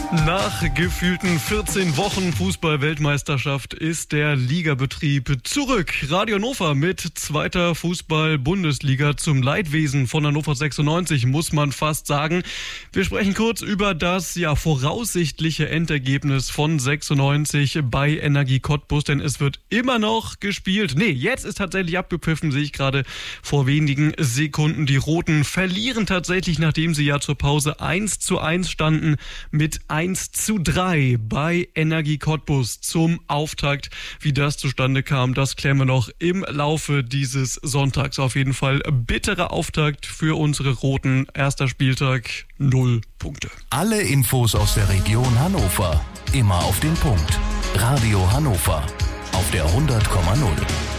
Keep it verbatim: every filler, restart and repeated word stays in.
Nach gefühlten vierzehn Wochen Fußball-Weltmeisterschaft ist der Ligabetrieb zurück. Radio Hannover mit zweiter Fußball-Bundesliga zum Leidwesen von Hannover sechsundneunzig, muss man fast sagen. Wir sprechen kurz über das ja voraussichtliche Endergebnis von sechsundneunzig bei Energie Cottbus, denn es wird immer noch gespielt. Nee, jetzt ist tatsächlich abgepfiffen, sehe ich gerade vor wenigen Sekunden. Die Roten verlieren tatsächlich, nachdem sie ja zur Pause eins zu eins standen, mit eins zu drei bei Energie Cottbus zum Auftakt. Wie das zustande kam, das klären wir noch im Laufe dieses Sonntags. Auf jeden Fall bitterer Auftakt für unsere Roten. Erster Spieltag, null Punkte. Alle Infos aus der Region Hannover, immer auf den Punkt. Radio Hannover auf der hundert Komma null.